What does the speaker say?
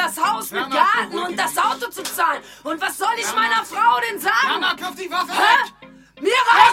das Haus mit Garten und das Auto zu zahlen. Und was soll ich meiner Frau denn sagen? Mama, wirf die Waffe weg! Mir reicht